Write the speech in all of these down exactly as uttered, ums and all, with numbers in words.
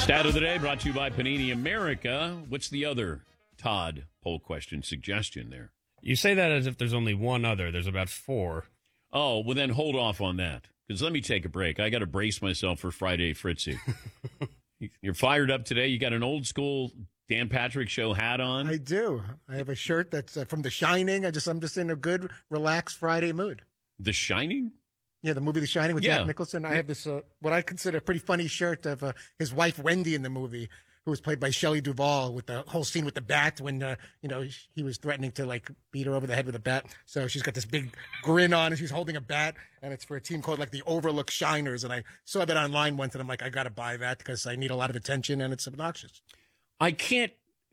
Stat of the day brought to you by Panini America. What's the other Todd poll question suggestion there? You say that as if there's only one other. There's about four. Oh, well, then hold off on that. Because let me take a break. I got to brace myself for Friday Fritzy. You're fired up today. You got an old school Dan Patrick Show hat on. I do. I have a shirt that's uh, from The Shining. I just, I'm just in a good, relaxed Friday mood. The Shining? Yeah, the movie The Shining with Yeah. Jack Nicholson. I have this, uh, what I consider a pretty funny shirt of uh, his wife Wendy in the movie, who was played by Shelley Duvall, with the whole scene with the bat when, uh, you know, he was threatening to, like, beat her over the head with a bat. So she's got this big grin on, and she's holding a bat, and it's for a team called, like, the Overlook Shiners. And I saw that online once, and I'm like, I got to buy that because I need a lot of attention, and it's obnoxious. I can't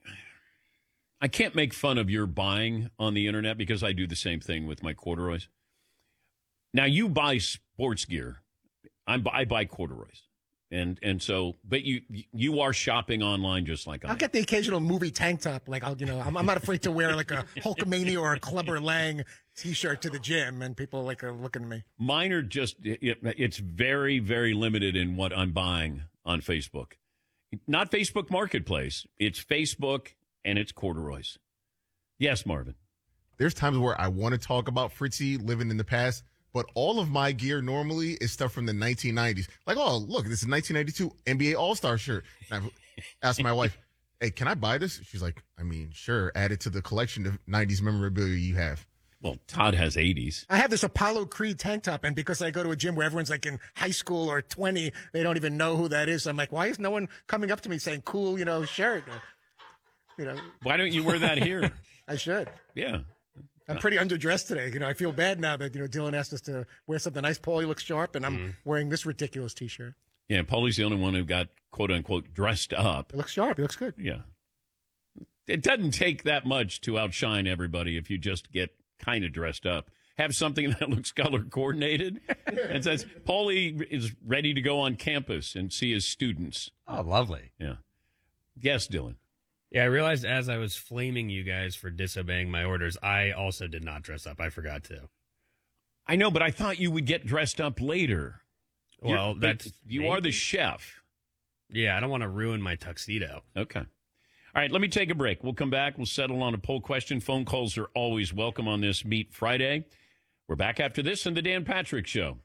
I can't make fun of your buying on the internet because I do the same thing with my corduroys. Now, you buy sports gear. I'm, I buy corduroys. And and so, but you you are shopping online just like I am. I'll get the occasional movie tank top. Like, I'll, you know, I'm, I'm not afraid to wear like a Hulkamania or a Clubber Lang T-shirt to the gym, and people like are looking at me. Mine are just, it, it's very, very limited in what I'm buying on Facebook. Not Facebook Marketplace. It's Facebook and it's corduroys. Yes, Marvin. There's times where I want to talk about Fritzy living in the past, but all of my gear normally is stuff from the nineteen nineties. Like, oh, look, this is nineteen ninety-two N B A All-Star shirt. And I've asked my wife, hey, can I buy this? She's like, I mean, sure, add it to the collection of nineties memorabilia you have. Well, Todd has eighties. I have this Apollo Creed tank top, and because I go to a gym where everyone's like in high school or twenty, they don't even know who that is. I'm like, why is no one coming up to me saying, cool, you know, shirt? Or, you know, why don't you wear that here? I should. Yeah. I'm pretty underdressed today. You know, I feel bad now that, you know, Dylan asked us to wear something nice. Paulie looks sharp, and I'm mm. wearing this ridiculous T-shirt. Yeah, Paulie's the only one who got, quote-unquote, dressed up. It looks sharp. It looks good. Yeah. It doesn't take that much to outshine everybody if you just get kind of dressed up. Have something that looks color-coordinated and says, Paulie is ready to go on campus and see his students. Oh, lovely. Yeah. Yes, Dylan. Yeah, I realized as I was flaming you guys for disobeying my orders, I also did not dress up. I forgot to. I know, but I thought you would get dressed up later. Well, You're, that's you maybe. are the chef. Yeah, I don't want to ruin my tuxedo. Okay. All right, let me take a break. We'll come back. We'll settle on a poll question. Phone calls are always welcome on this Meet Friday. We're back after this in the Dan Patrick Show.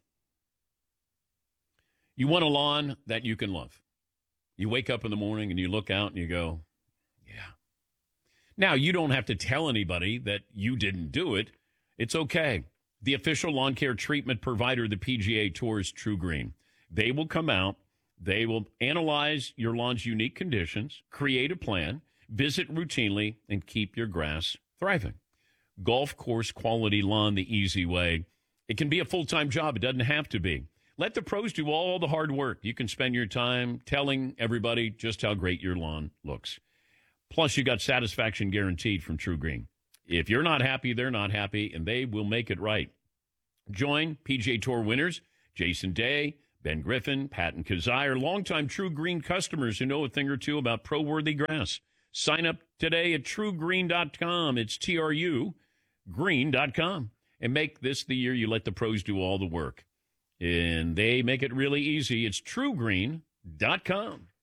You want a lawn that you can love. You wake up in the morning and you look out and you go, yeah. Now, you don't have to tell anybody that you didn't do it. It's okay. The official lawn care treatment provider of the P G A Tour is True Green. They will come out. They will analyze your lawn's unique conditions, create a plan, visit routinely, and keep your grass thriving. Golf course quality lawn the easy way. It can be a full-time job. It doesn't have to be. Let the pros do all the hard work. You can spend your time telling everybody just how great your lawn looks. Plus, you got satisfaction guaranteed from True Green. If you're not happy, they're not happy, and they will make it right. Join P G A Tour winners Jason Day, Ben Griffin, Patton Kazire, longtime True Green customers who know a thing or two about pro-worthy grass. Sign up today at true green dot com. It's T R U, green dot com. And make this the year you let the pros do all the work. And they make it really easy. It's true green dot com.